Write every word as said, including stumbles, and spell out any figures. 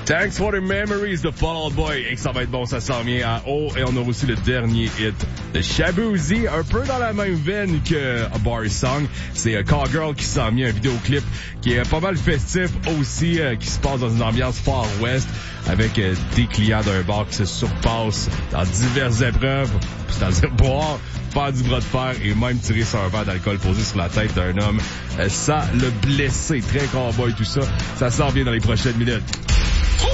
Thanks for the memories de Fall Out Boy. Et que ça va être bon, ça s'en vient à haut. Et on a aussi le dernier hit de Shaboozey, un peu dans la même veine que A Bar Song. C'est uh, Call Girl qui s'en vient, un vidéoclip qui est pas mal festif aussi, uh, qui se passe dans une ambiance Far West, avec uh, des clients d'un bar qui se surpassent dans diverses épreuves, c'est-à-dire boire, faire du bras de fer et même tirer sur un verre d'alcool posé sur la tête d'un homme uh, sans le blesser. Très cowboy tout ça. Ça s'en vient dans les prochaines minutes.